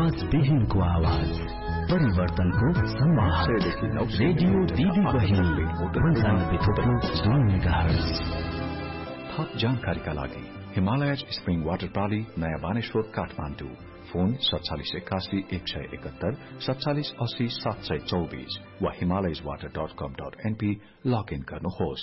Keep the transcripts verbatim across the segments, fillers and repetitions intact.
आवाज विहीनको आवाज, परिवर्तनको संवाद। रेडियो दीदी बहिनी पंचानब्बे थुप्रो दुई मेगाहर्ज। थप जानकारीका लागि हिमालयज स्प्रिङ वाटर प्रणाली, नयाँ बानेश्वर, काठमाडौँ। फोन सत्तालिस एकासी एक सय एकहत्तर सत्तालिस अस्सी सात सय चौबीस वा हिमालयज वाटर डट कम डट एनपी लगइन गर्नुहोस्।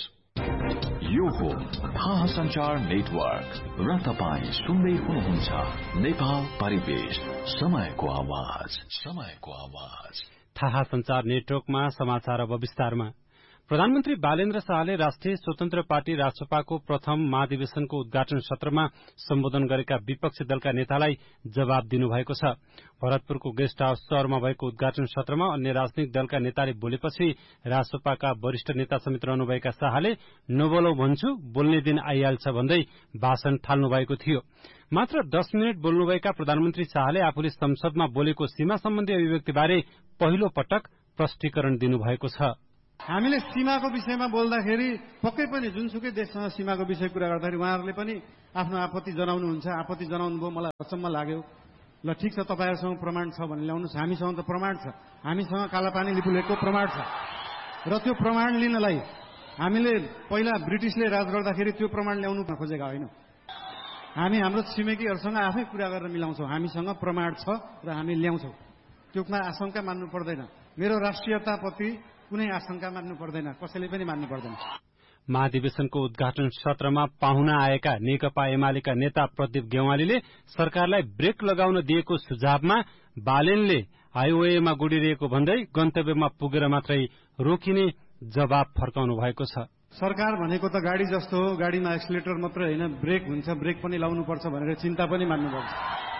यो हो थाहा संचार नेटवर्क र तपाईँ सुन्दै हुनुहुन्छ नेपाल परिवेश, समयको आवाज, समयको आवाज। थाहा संचार नेटवर्कमा समाचार अब विस्तारमा। प्रधानमन्त्री बालेन्द्र शाहले राष्ट्रिय स्वतन्त्र पार्टी राष्ट्रपाको प्रथम महाधिवेशनको उद्घाटन सत्रमा सम्बोधन गरेका विपक्षी दलका नेतालाई जवाब दिनुभएको छ। भरतपुरको गेस्ट हाउस शहरमा भएको उद्घाटन सत्रमा अन्य राजनीतिक दलका नेताले बोलेपछि राष्ट्रपाका वरिष्ठ नेता समेत रहनुभएका शाहले नबोलौ भन्छु, बोल्ने दिन आइहाल्छ भन्दै भाषण थाल्नु भएको थियो। मात्र दस मिनट बोल्नुभएका प्रधानमन्त्री शाहले आफूले संसदमा बोलेको सीमा सम्बन्धी अभिव्यक्तिबारे पहिलो पटक प्रष्टीकरण दिनुभएको छ। हामीले सीमाको विषयमा बोल्दाखेरि पक्कै पनि जुनसुकै देशसँग सीमाको विषय कुरा गर्दाखेरि उहाँहरूले पनि आफ्नो आपत्ति जनाउनुहुन्छ। आपत्ति जनाउनुभयो, मलाई अचम्म लाग्यो। ल ठिक छ, तपाईँहरूसँग प्रमाण छ भने ल्याउनुहोस्। हामीसँग त प्रमाण छ, हामीसँग कालापानी लिपुलेखको प्रमाण छ र त्यो प्रमाण लिनलाई हामीले पहिला ब्रिटिसले राज गर्दाखेरि त्यो प्रमाण ल्याउनु खोजेका होइनौँ। हामी हाम्रो छिमेकीहरूसँग आफै कुरा गरेर मिलाउँछौँ। हामीसँग प्रमाण छ र हामी ल्याउँछौँ। त्यसमा आशंका मान्नु पर्दैन। मेरो राष्ट्रियताप्रति कुनै आशंका मान्नु पर्दैन, कसैले पनि मान्नु पर्दैन। महाधिवेशनको उद्घाटन सत्रमा पाहुना आएका नेकपा एमालेका नेता प्रदीप गेवालीले सरकारलाई ब्रेक लगाउन दिएको सुझावमा बालेनले हाइवेमा गुडिरहेको भन्दै गन्तव्यमा पुगेर मात्रै रोकिने जवाब फर्काउनु भएको छ। सरकार भनेको त गाडी जस्तो हो, गाडीमा एक्सिलेटर मात्रै होइन, ब्रेक हुन्छ, ब्रेक पनि लाउनुपर्छ भनेर चिन्ता पनि मान्नुपर्छ।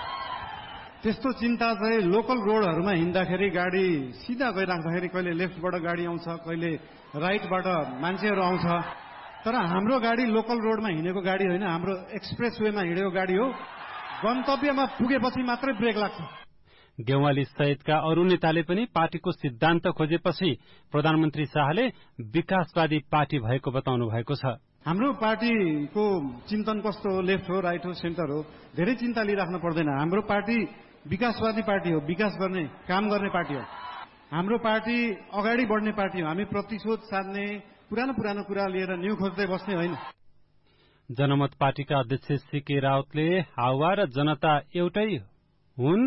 त्यस्तो चिन्ता चाहिँ लोकल रोडहरूमा हिँड्दाखेरि गाडी सिधा गइराख्दाखेरि कहिले लेफ्टबाट गाडी आउँछ, कहिले राइटबाट मान्छेहरू आउँछ। तर हाम्रो गाडी लोकल रोडमा हिँडेको गाडी होइन, हाम्रो एक्सप्रेस वेमा हिँडेको गाडी हो। गन्तव्यमा पुगेपछि मात्रै ब्रेक लाग्छ। गेवाली सहितका अरू नेताले पनि पार्टीको सिद्धान्त खोजेपछि प्रधानमन्त्री शाहले विकासवादी पार्टी भएको बताउनु भएको छ। हाम्रो पार्टीको चिन्तन कस्तो हो, लेफ्ट हो, राइट हो, सेन्टर हो, धेरै चिन्ता लिइराख्नु पर्दैन। हाम्रो पार्टी विकासवादी पार्टी हो, विकास गर्ने काम गर्ने पार्टी हो। हाम्रो पार्टी अगाडि बढ्ने पार्टी हो। हामी प्रतिशोध साध्ने, पुरानो पुरानो कुरा लिएर न्यू खोज्दै बस्ने होइन। जनमत पार्टीका अध्यक्ष सीके राउतले हावा र जनता एउटै हुन्,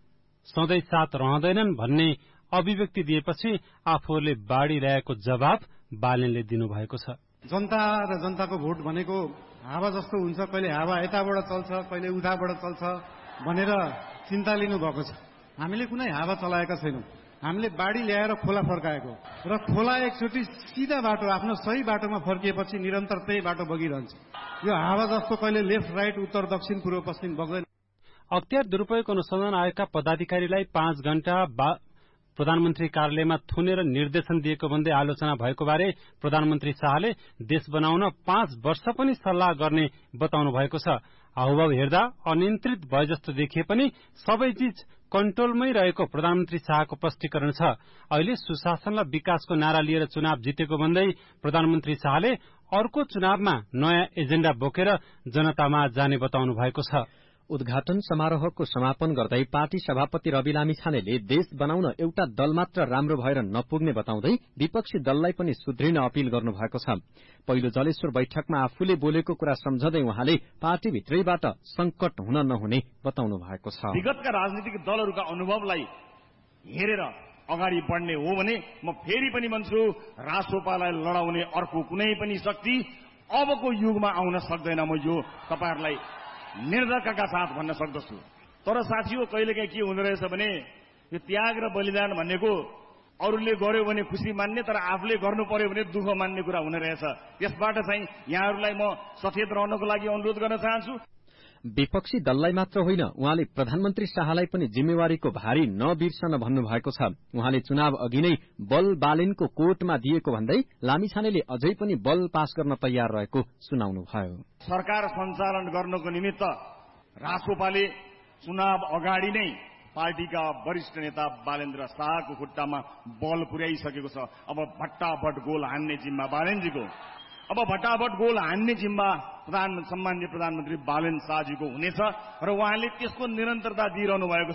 सधैँ साथ रहँदैनन् भन्ने अभिव्यक्ति दिएपछि आफूहरूले बाढ़ी ल्याएको जवाब बालेनले दिनुभएको छ। जनता र जनताको भोट भनेको हावा जस्तो हुन्छ, कहिले हावा यताबाट चल्छ, कहिले उताबाट चल्छ भनेर चिन्ता लिनु भएको छ। हामीले कुनै हावा चलाएका छैनौं। हामीले बाढ़ी ल्याएर खोला फर्काएको र खोला एकचोटि सिधा बाटो आफ्नो सही बाटोमा फर्किएपछि निरन्तर त्यही बाटो बगिरहन्छ। यो हावा जस्तो कहिले लेफ्ट राइट उत्तर दक्षिण पूर्व पश्चिम बग्दैन। अख्तियार दुरूपयोग अनुसन्धान आयोगका पदाधिकारीलाई पाँच घण्टा प्रधानमन्त्री कार्यालयमा थुनेर निर्देशन दिएको भन्दै आलोचना भएको बारे प्रधानमन्त्री शाहले देश बनाउन पाँच वर्ष पनि सल्लाह गर्ने बताउनु भएको छ। हाउभाव हेर्दा अनियन्त्रित भए जस्तो देखिए पनि सबै चीज कन्ट्रोलमै रहेको प्रधानमन्त्री शाहको स्पष्टीकरण छ। अहिले सुशासन र विकासको नारा लिएर चुनाव जितेको भन्दै प्रधानमन्त्री शाहले अर्को चुनावमा नयाँ एजेण्डा बोकेर जनतामा जाने बताउनु भएको छ। उद्घाटन समारोहको समापन गर्दै पार्टी सभापति रवि लामिछानेले देश बनाउन एउटा दल मात्र राम्रो भएर नपुग्ने बताउँदै विपक्षी दललाई पनि सुध्रिन अपील गर्नुभएको छ। पहिलो जलेश्वर बैठकमा आफूले बोलेको कुरा सम्झँदै उहाँले पार्टीभित्रैबाट संकट हुन नहुने बताउनु भएको छ। विगतका राजनीतिक दलहरूका अनुभवलाई हेरेर अगाडि बढ्ने हो भने म फेरि पनि भन्छु, राष्ट्रपालाई लडाउने अर्को कुनै पनि शक्ति अबको युगमा आउन सक्दैन। म यो तपाईहरुलाई निर्धक्कका साथ भन्न सक्दछु। तर साथीहो, कहिलेकाहीँ के हुँदो रहेछ भने यो त्याग र बलिदान भनेको अरूले गर्यो भने खुसी मान्ने, तर आफूले गर्नु पर्यो भने दुःख मान्ने कुरा हुने रहेछ। यसबाट चाहिँ यहाँहरूलाई म सचेत रहनको लागि अनुरोध गर्न चाहन्छु। विपक्षी दललाई मात्र होइन, उहाँले प्रधानमन्त्री शाहलाई पनि जिम्मेवारीको भारी नबिर्सन भन्नुभएको छ। उहाँले चुनाव अघि नै बल बालेनको कोर्टमा दिएको भन्दै लामिछानेले अझै पनि बल पास गर्न तयार रहेको सुनाउनुभयो। सरकार सञ्चालन गर्नको निमित्त राष्ट्रपाले चुनाव अगाडि नै पार्टीका वरिष्ठ नेता बालेन्द्र शाहको खुट्टामा बल पुर्याइसकेको छ। अब भट्टाभट गोल हान्ने जिम्मा बालेनजीको अब भट्टाभट गोल हान्ने जिम्मा प्रधान सम्माननीय प्रधानमन्त्री बालेन शाहजीको हुनेछ र उहाँले त्यसको निरन्तरता दिइरहनु भएको छ।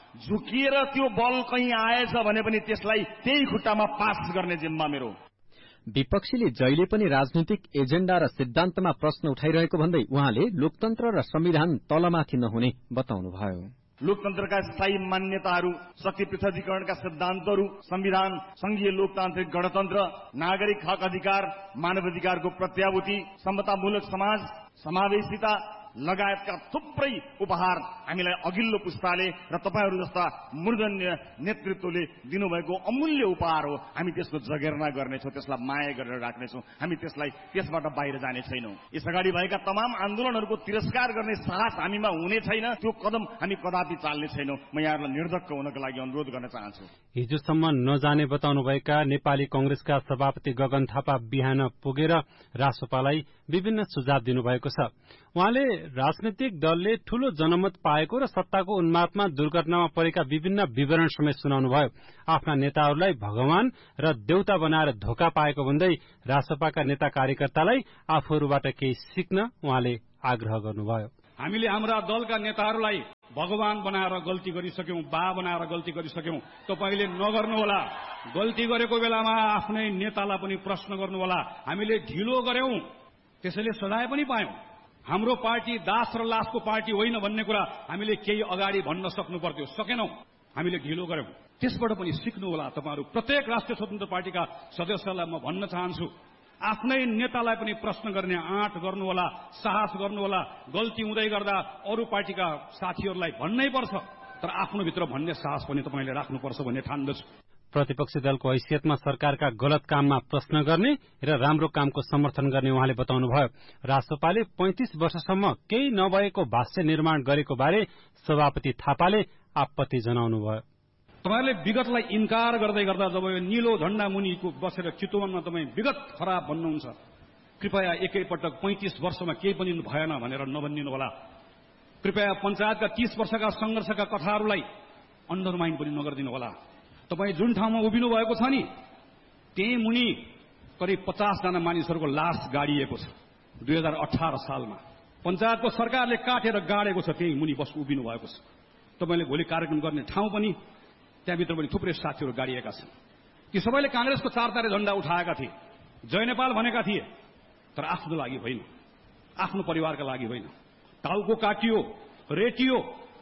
झुकिएर त्यो बल कहीँ आएछ भने पनि त्यसलाई त्यही खुट्टामा पास गर्ने जिम्मा मेरो। विपक्षीले जहिले पनि राजनीतिक एजेण्डा र सिद्धान्तमा प्रश्न उठाइरहेको भन्दै उहाँले लोकतन्त्र र संविधान तलमाथि नहुने बताउनुभयो। लोकतन्त्रका स्थायी मान्यताहरू, शक्ति पृथकीकरणका सिद्धान्तहरू, संविधान, संघीय लोकतान्त्रिक गणतन्त्र, नागरिक हक अधिकार, मानवाधिकारको प्रत्याभूति, समतामूलक समाज, समावेशिता लगायतका थुप्रै उपहार हामीलाई अघिल्लो पुस्ताले र तपाईहरू जस्ता मूर्धन्य नेतृत्वले दिनुभएको अमूल्य उपहार हो। हामी त्यसको जगेर्ना गर्नेछौँ, त्यसलाई माया गरेर राख्नेछौँ। हामी त्यसलाई त्यसबाट बाहिर जाने छैनौँ। यस अगाडि भएका तमाम आन्दोलनहरूको तिरस्कार गर्ने साहस हामीमा हुने छैन। त्यो कदम हामी कदापि चाल्ने छैनौँ। म यहाँहरूलाई निर्धक्क हुनको लागि अनुरोध गर्न चाहन्छु। हिजोसम्म नजाने बताउनुभएका नेपाली कंग्रेसका सभापति गगन थापा बिहान पुगेर रासोपालाई विभिन्न सुझाव दिनुभएको छ। उहाँले राजनीतिक दलले ठूलो जनमत पाएको र सत्ताको उन्मादमा दुर्घटनामा परेका विभिन्न विवरण समेत सुनाउनुभयो। आफ्ना नेताहरूलाई भगवान र देउता बनाएर धोका पाएको भन्दै रासोपाका नेता कार्यकर्तालाई आफूहरूबाट केही सिक्न उहाँले आग्रह गर्नुभयो। हामीले हाम्रा दलका नेताहरूलाई भगवान बनाएर गल्ती गरिसक्यौं, बा बनाएर गल्ती गरिसक्यौं। तपाईले नगर्नुहोला। गल्ती गरेको बेलामा आफ्नै नेतालाई पनि प्रश्न गर्नुहोला। हामीले ढिलो गर्यौं, त्यसैले सजाय पनि पायौं। हाम्रो पार्टी दास र लासको पार्टी होइन भन्ने कुरा हामीले केही अगाडि भन्न सक्नु पर्थ्यो, सकेनौं। हामीले ढिलो गर्यौं। त्यसबाट पनि सिक्नु होला। तपाईहरु प्रत्येक राष्ट्रिय स्वतन्त्र पार्टीका सदस्यलाई म भन्न चाहन्छु, आफ्नै नेतालाई पनि प्रश्न गर्ने आँट गर्नु होला, साहस गर्नु होला। गल्ती हुँदै गर्दा अरू पार्टीका साथीहरूलाई भन्नै पर्छ, तर आफ्नो भित्र भन्ने साहस पनि तपाईले राख्नुपर्छ भन्ने ठान्दछु। प्रतिपक्षी दलको हैसियतमा सरकारका गलत काममा प्रश्न गर्ने र राम्रो कामको समर्थन गर्ने उहाँले बताउनुभयो। रासोपाले पैंतीस वर्षसम्म केही नभएको भाष्य निर्माण गरेको बारे सभापति थापाले आपत्ति जनाउनुभयो। तपाईले विगतलाई इन्कार गर्दै गर्दा जब यो नीलो झण्डा मुनिको बसेर चितवनमा तपाई विगत खराब भन्नुहुन्छ, कृपया एकैपटक पैंतीस वर्षमा केही पनि भएन भनेर नभनिदिनु होला। कृपया पञ्चायतका तीस वर्षका संघर्षका कथाहरूलाई अन्डरमाइन पनि नगरिदिनु होला। तपाई जुन ठाउँमा उभिनु भएको छ नि, त्यही मुनि करिब पचास जना मानिसहरूको लास गाडिएको छ। दुई हजार अठारह सालमा पञ्चायतको सरकारले काटेर गाडेको छ, त्यही मुनि बस उभिनु भएको छ। तपाईले भोलि कार्यक्रम गर्ने ठाउँ पनि त्यहाँभित्र पनि थुप्रै साथीहरू गाडिएका छन्। ती सबैले कांग्रेसको चार तारे झण्डा उठाएका थिए, जय नेपाल भनेका थिए, तर आफ्नो लागि होइन, आफ्नो परिवारका लागि होइन। टाउको काटियो, रेटियो,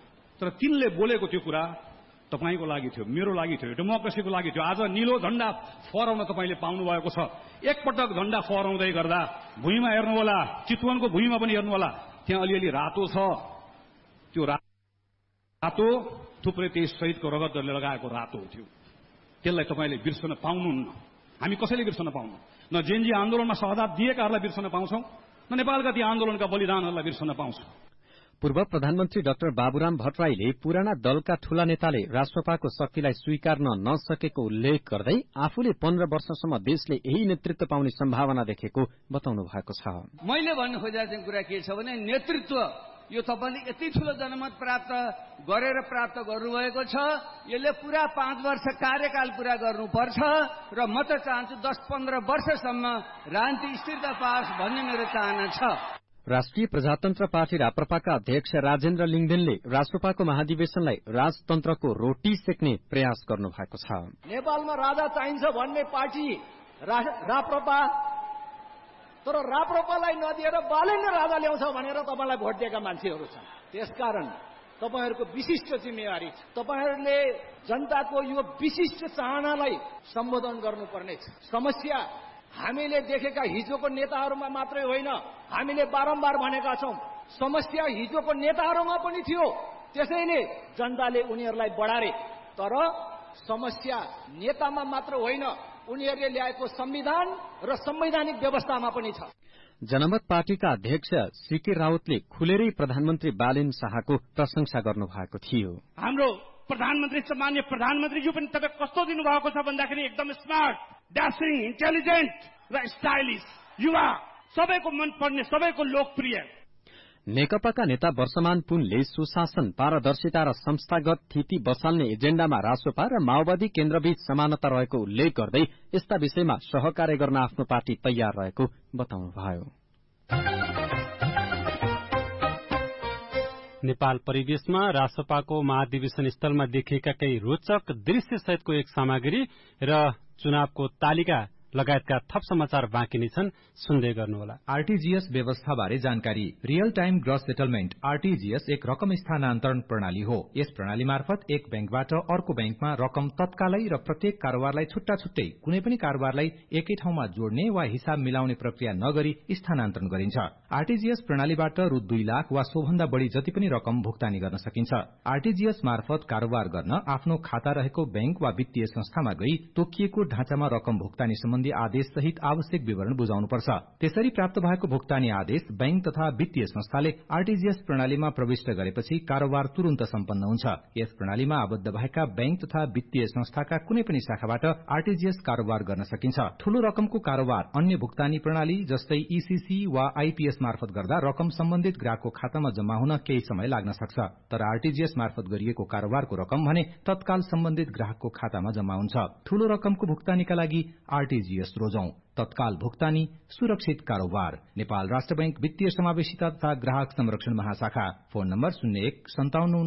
तर तिनले बोलेको त्यो कुरा तपाईको लागि थियो, मेरो लागि थियो, डेमोक्रेसीको लागि थियो। आज नीलो झण्डा फहराउन तपाईले पाउनु भएको छ। एकपटक झण्डा फहराउँदै गर्दा भुइँमा हेर्नु होला, चितवनको भुइँमा पनि हेर्नु होला, त्यहाँ अलिअलि रातो छ। त्यो रातो थुप्रै त्यही शहीदको रगतले लगाएको रातो थियो। त्यसलाई तपाईले बिर्सन पाउनुहुन्न। हामी कसैले बिर्सन पाउनु, न जेएनजी आन्दोलनमा शहादत दिएकाहरूलाई बिर्सन पाउँछौं, न नेपालका ती आन्दोलनका बलिदानहरूलाई बिर्सन पाउँछौं। पूर्व प्रधानमन्त्री डाक्टर बाबुराम भट्टराईले पुराना दलका ठूला नेताले राष्ट्रपाको शक्तिलाई स्वीकार्न नसकेको उल्लेख गर्दै आफूले पन्ध्र वर्षसम्म देशले यही नेतृत्व पाउने सम्भावना देखेको बताउनु भएको छ। मैले भन्नु खोजेको कुरा के छ भने नेतृत्व यो तपाईले यति ठूलो जनमत प्राप्त गरेर प्राप्त गर्नुभएको छ, यसले पूरा पाँच वर्ष कार्यकाल पूरा गर्नुपर्छ र म त चाहन्छु दस पन्ध्र वर्षसम्म राजनीतिक स्थिरता पाओस् भन्ने मेरो चाहना छ। राष्ट्रिय प्रजातन्त्र पार्टी राप्रपाका अध्यक्ष राजेन्द्र लिङदेनले राष्ट्रपाको महाधिवेशनलाई राजतन्त्रको रोटी सेक्ने प्रयास गर्नु भएको छ। नेपालमा राजा चाहिन्छ भन्ने पार्टी राप्रपा, तर राप्रपालाई नदिएर बाले नै राजा ल्याउँछ भनेर तपाईलाई भोट दिएका मान्छेहरू छन्। त्यसकारण तपाईहरूको विशिष्ट जिम्मेवारी छ। तपाईहरूले जनताको यो विशिष्ट चाहनालाई सम्बोधन गर्नुपर्नेछ। समस्या हामीले देखेका हिजोको नेताहरूमा मात्रै होइन, हामीले बारम्बार भनेका छौं, समस्या हिजोको नेताहरूमा पनि थियो। त्यसैले जनताले उनीहरूलाई बढारे, तर समस्या नेतामा मात्र होइन, उनीहरूले ल्याएको संविधान र संवैधानिक व्यवस्थामा पनि छ। जनमत पार्टीका अध्यक्ष सीके राउतले खुलेरै प्रधानमन्त्री बालेन शाहको प्रशंसा गर्नु भएको थियो। हाम्रो प्रधानमन्त्री सम्मान्य प्रधानमन्त्रीज्यू पनि तपाईँ कस्तो दिनुभएको छ भन्दाखेरि एकदम स्मार्ट, ड्यासिङ, इन्टेलिजेन्ट र स्टाइलिश, युवा, सबैको मन पर्ने, सबैको लोकप्रिय। नेकपाका नेता वर्षमान पुनले सुशासन, पारदर्शिता र संस्थागत थिति बसाल्ने एजेण्डामा रासोपा र माओवादी केन्द्रबीच समानता रहेको उल्लेख गर्दै यस्ता विषयमा सहकार्य गर्न आफ्नो पार्टी तयार रहेको बताउनुभयो। नेपाल परिवेशमा रासपाको महाधिवेशन स्थलमा देखिएका केही रोचक दृश्य सहितको एक सामग्री र चुनावको तालिका लगायतका थप समाचार बाँकी नै छन्, सुन्दै गर्नुहोला। आरटीजीएस व्यवस्थाबारे जानकारी। Real time gross settlement RTGS एक रकम स्थानान्तरण प्रणाली हो। यस प्रणाली मार्फत एक बैंकबाट अर्को बैंकमा रकम तत्कालै र प्रत्येक कारोबारलाई छुट्टा छुट्टै कुनै पनि कारोबारलाई एकै ठाउँमा जोड्ने वा हिसाब मिलाउने प्रक्रिया नगरी स्थानान्तरण गरिन्छ। आरटीजीएस प्रणालीबाट रु दुई लाख वा सोभन्दा बढ़ी जति पनि रकम भुक्तानी गर्न सकिन्छ। आरटीजीएस मार्फत कारोबार गर्न आफ्नो खाता रहेको बैंक वा वित्तीय संस्थामा गई तोकिएको ढाँचामा रकम भुक्तानी सम्बन्धी आदेश सहित आवश्यक विवरण बुझाउनुपर्छ। त्यसरी प्राप्त भएको भुक्तानी आदेश बैंक तथा वित्तीय संस्थाले आरटीजीएस प्रणालीमा प्रविष्ट गरेपछि कारोबार तुरन्त सम्पन्न हुन्छ। यस प्रणालीमा आबद्ध भएका बैंक तथा वित्तीय संस्थाका कुनै पनि शाखाबाट आरटीजीएस कारोबार गर्न सकिन्छ। ठूलो रकमको कारोबार अन्य भुक्तानी प्रणाली जस्तै ईसीसी वा आईपीएस मार्फत गर्दा रकम सम्बन्धित ग्राहकको खातामा जम्मा हुन केही समय लाग्न सक्छ। तर आरटीजीएस मार्फत गरिएको कारोबारको रकम भने तत्काल सम्बन्धित ग्राहकको खातामा जम्मा हुन्छ। ठूलो रकमको भुक्तानीका लागि आरटीजीएस रोजौं। तत्काल भुक्तानी, सुरक्षित कारोबार। नेपाल राष्ट्र बैंक वित्तीय समावेशिता तथा ग्राहक संरक्षण महाशाखा। फोन नम्बर शून्य एक सन्ताउन्न